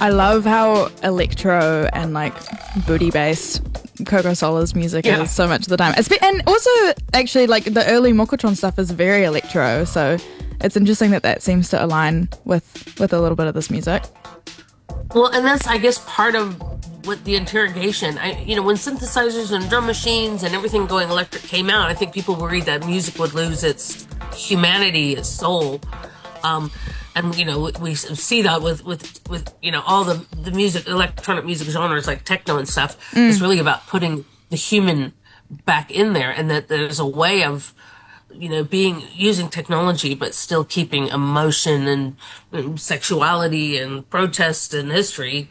I love how electro and like booty based Coco Solar's music is so much of the time. And also, actually, like the early Mokotron stuff is very electro, so it's interesting that seems to align with a little bit of this music. Well, and that's, I guess, part of what the interrogation. When synthesizers and drum machines and everything going electric came out, I think people worried that music would lose its humanity, its soul. And we see that with all the music, electronic music genres like techno and stuff. It's really about putting the human back in there, and that there's a way of using technology but still keeping emotion and sexuality and protest and history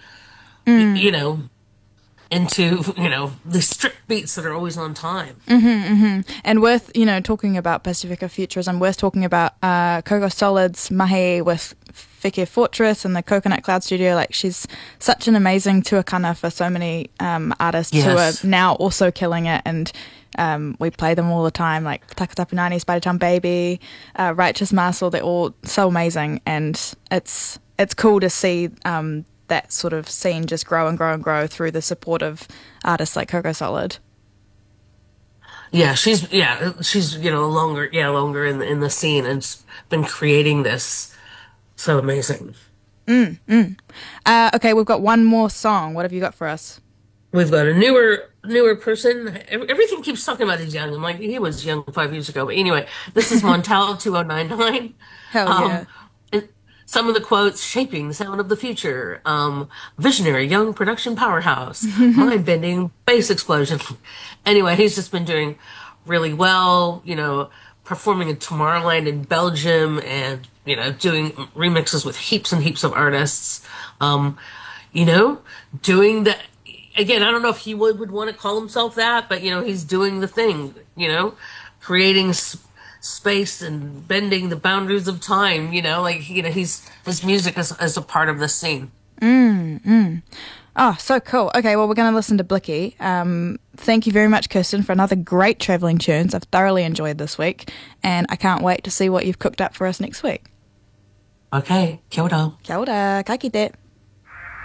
into the strict beats that are always on time. And worth talking about Pacifica Futurism, worth talking about Coco Solid's Mahi with Fike Fortress and the Coconut Cloud Studio. Like, she's such an amazing tuakana for so many artists who are now also killing it, and we play them all the time, like Takatapunani, Spider Town Baby, Righteous Muscle. They're all so amazing, and it's cool to see that sort of scene just grow and grow and grow through the support of artists like Coco Solid. She's longer in the scene, and it's been creating this so amazing. Okay, we've got one more song. What have you got for us? We've got a newer person. Everything keeps talking about he's young. I'm like, he was young 5 years ago. But anyway, this is Montal 2099. Hell yeah. Some of the quotes: shaping the sound of the future, visionary young production powerhouse, mind-bending bass explosion. Anyway, he's just been doing really well, performing in Tomorrowland in Belgium, and, doing remixes with heaps and heaps of artists. Doing the, again, I don't know if he would want to call himself that, but, he's doing the thing, creating space and bending the boundaries of time, his music is a part of this scene. Oh, so cool. Okay, well, we're going to listen to Blicky. Thank you very much, Kirsten, for another great travelling tunes. I've thoroughly enjoyed this week, and I can't wait to see what you've cooked up for us next week. Okay, kia ora. Kia ora, ka kite.